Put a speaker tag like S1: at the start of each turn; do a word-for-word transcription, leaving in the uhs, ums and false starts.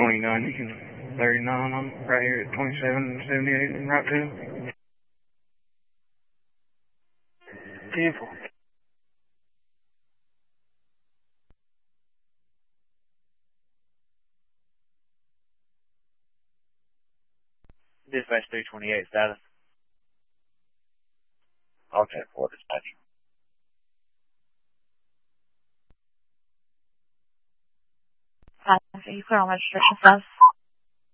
S1: twenty-nine, you can thirty-nine, I'm right here at twenty-seven seventy-eight and right to ten four.
S2: Dispatch three twenty-eight status.
S3: I'll check for dispatch.
S4: Are you clear on registration status?